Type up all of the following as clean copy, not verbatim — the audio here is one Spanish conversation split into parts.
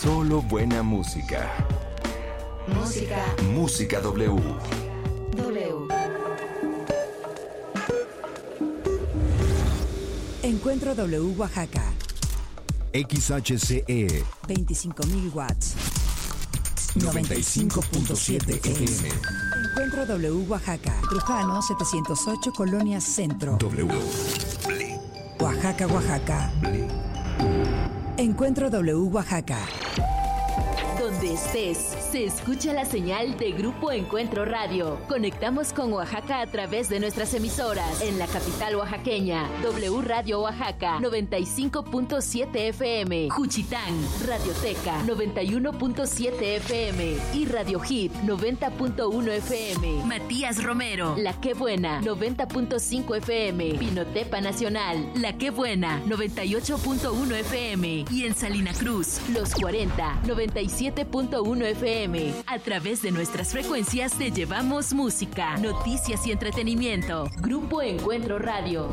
Solo buena música. Música W. Encuentro W Oaxaca. XHCE 25.000 watts. 95.7 FM. Encuentro W Oaxaca. Trujano 708 Colonia Centro. W. Oaxaca, Oaxaca. Encuentro W Oaxaca. Donde estés, se escucha la señal de Grupo Encuentro Radio. Conectamos con Oaxaca a través de nuestras emisoras. En la capital oaxaqueña, W Radio Oaxaca, 95.7 FM. Juchitán, Radioteca, 91.7 FM. Y Radio Hit, 90.1 FM. Matías Romero, La Qué Buena, 90.5 FM. Pinotepa Nacional, La Qué Buena, 98.1 FM. Y en Salina Cruz, Los 40, 97.1 FM. A través de nuestras frecuencias te llevamos música, noticias y entretenimiento. Grupo Encuentro Radio.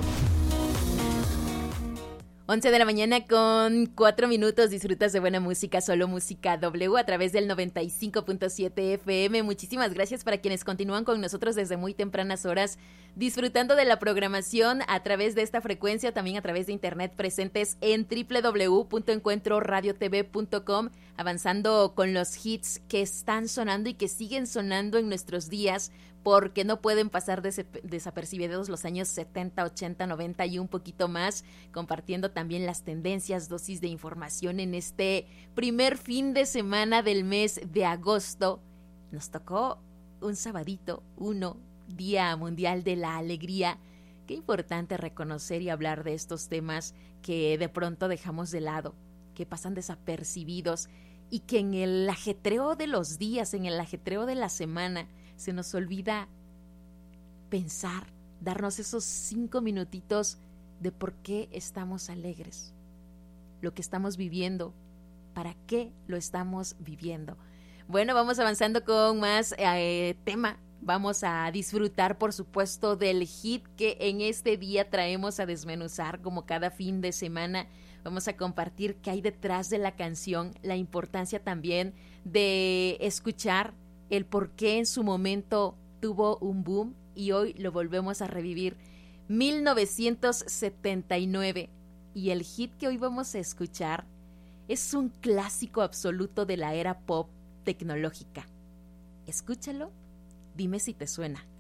11 de la mañana con 4 minutos. Disfrutas de buena música, solo música W a través del 95.7 FM. Muchísimas gracias para quienes continúan con nosotros desde muy tempranas horas, disfrutando de la programación a través de esta frecuencia, también a través de internet, presentes en www.encuentroradiotv.com, avanzando con los hits que están sonando y que siguen sonando en nuestros días, porque no pueden pasar desapercibidos los años 70, 80, 90 y un poquito más, compartiendo también las tendencias, dosis de información en este primer fin de semana del mes de agosto. Nos tocó un sabadito, Día Mundial de la Alegría. Qué importante reconocer y hablar de estos temas que de pronto dejamos de lado, que pasan desapercibidos y que en el ajetreo de los días, en el ajetreo de la semana, se nos olvida pensar, darnos esos 5 minutitos de por qué estamos alegres, lo que estamos viviendo, para qué lo estamos viviendo. Bueno, vamos avanzando con más tema. Vamos a disfrutar, por supuesto, del hit que en este día traemos a desmenuzar como cada fin de semana. Vamos a compartir qué hay detrás de la canción, la importancia también de escuchar el por qué en su momento tuvo un boom y hoy lo volvemos a revivir. 1979, y el hit que hoy vamos a escuchar es un clásico absoluto de la era pop tecnológica. Escúchalo, dime si te suena.